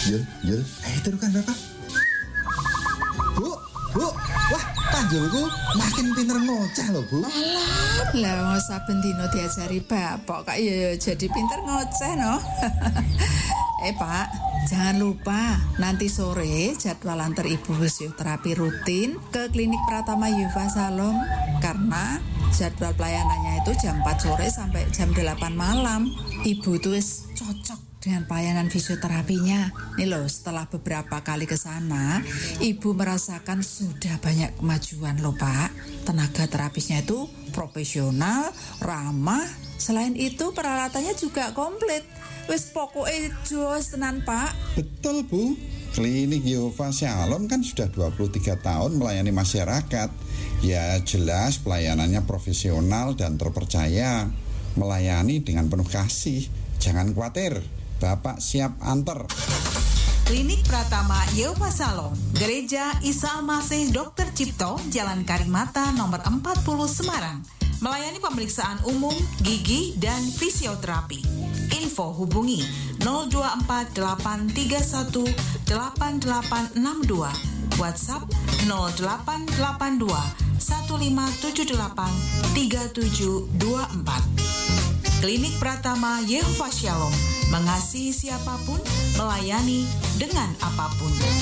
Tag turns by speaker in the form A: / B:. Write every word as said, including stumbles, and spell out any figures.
A: Yul, Yul, ayo turunkan Bapak. Bu, Bu, wah, Tanjulku makin pinter ngoceh loh, Bu.
B: Alah, lah saben dino diajari bapak kok ya jadi pinter ngoceh no. Eh Pak, jangan lupa nanti sore jadwal antar ibu fisioterapi rutin ke klinik Pratama Yuva Salom karena jadwal pelayanannya itu jam empat sore sampai jam delapan malam. Ibu tuh wis cocok dengan pelayanan fisioterapinya. Nih loh, setelah beberapa kali ke sana, ibu merasakan sudah banyak kemajuan loh Pak. Tenaga terapisnya itu profesional, ramah. Selain itu peralatannya juga komplit. Wis pokoknya jos tenan Pak.
C: Betul Bu, klinik Yuva Shalom kan sudah dua puluh tiga tahun melayani masyarakat. Ya jelas pelayanannya profesional dan terpercaya. Melayani dengan penuh kasih. Jangan khawatir, Bapak siap antar.
D: Klinik Pratama Yuva Shalom, Gereja Isa Al-Masih Dokter Cipto, Jalan Karimata nomor empat puluh Semarang. Melayani pemeriksaan umum, gigi, dan fisioterapi. Info hubungi nol dua empat delapan tiga satu delapan delapan enam dua, WhatsApp nol delapan delapan dua satu lima tujuh delapan tiga tujuh dua empat. Klinik Pratama Yuva Shalom, mengasihi siapapun, melayani dengan apapun.